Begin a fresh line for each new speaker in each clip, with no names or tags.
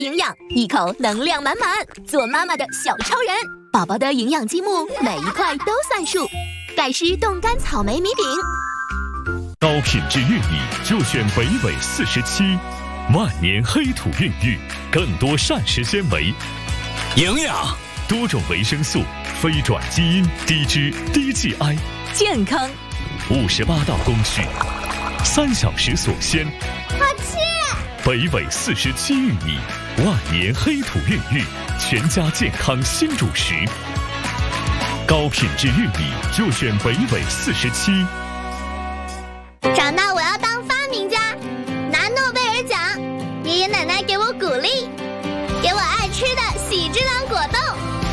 营养，一口能量满满，做妈妈的小超人。宝宝的营养积木，每一块都算数。盖诗冻干草莓米饼，
高品质玉米就选北纬47，万年黑土孕育，更多膳食纤维，
营养，
多种维生素，非转基因，低脂低 GI，
健康
，58道工序，3小时锁鲜。
好吃！
北纬47玉米，万年黑土孕育，全家健康新主食。高品质玉米就选北纬47。
长大我要当发明家，拿诺贝尔奖。爷爷奶奶给我鼓励，给我爱吃的喜之郎果冻。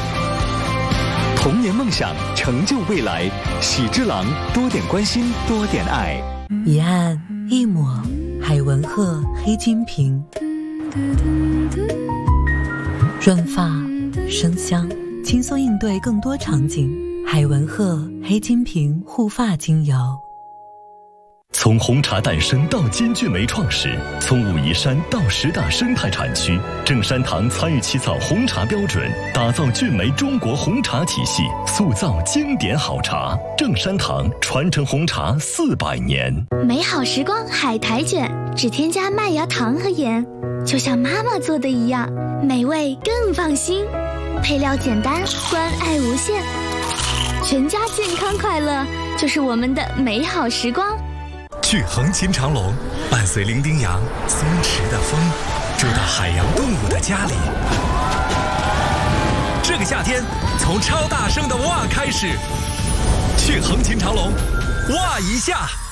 童年梦想，成就未来。喜之郎，多点关心，多点爱。
一按一抹，海文鹤黑金瓶，润发生香，轻松应对更多场景。海文鹤黑金瓶护发精油。
从红茶诞生到金骏眉创始，从武夷山到10大生态产区，正山堂参与起草红茶标准，打造骏眉中国红茶体系，塑造经典好茶。正山堂传承红茶400年。
美好时光海苔卷，只添加麦芽糖和盐，就像妈妈做的一样，美味更放心。配料简单，关爱无限，全家健康快乐就是我们的美好时光。
去横琴长隆，伴随伶仃羊、松弛的风，住到海洋动物的家里。这个夏天，从超大声的哇开始，去横琴长隆，哇一下。